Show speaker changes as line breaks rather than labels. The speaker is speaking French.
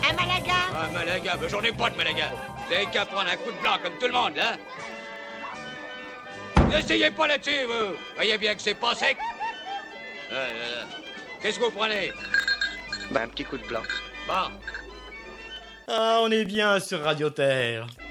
Un Malaga?
Un Malaga? Ben, j'en ai pas de Malaga. Vous avez qu'à prendre un coup de blanc comme tout le monde, hein? N'essayez pas là-dessus, vous. Voyez bien que c'est pas sec. Qu'est-ce que vous prenez?
Ben, un petit coup de blanc.
Bon.
Ah, on est bien sur Radio Terre.